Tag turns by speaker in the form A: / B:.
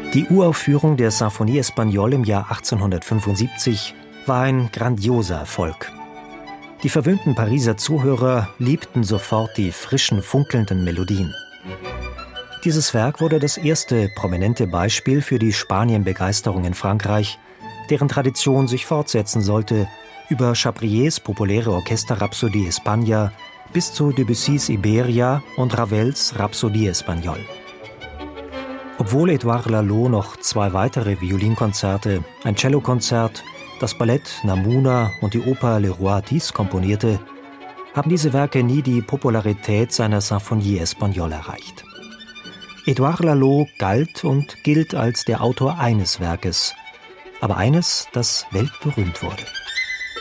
A: Die Uraufführung der Symphonie Espagnole im Jahr 1875 war ein grandioser Erfolg. Die verwöhnten Pariser Zuhörer liebten sofort die frischen, funkelnden Melodien. Dieses Werk wurde das erste prominente Beispiel für die Spanien-Begeisterung in Frankreich, deren Tradition sich fortsetzen sollte, über Chabriers populäre Orchesterrhapsodie España bis zu Debussys Iberia und Ravels Rhapsodie Espagnole. Obwohl Édouard Lalo noch 2 weitere Violinkonzerte, ein Cellokonzert, das Ballett Namuna und die Oper Le Roi Dix komponierte, haben diese Werke nie die Popularität seiner Symphonie Espagnole erreicht. Édouard Lalo galt und gilt als der Autor eines Werkes, aber eines, das weltberühmt wurde.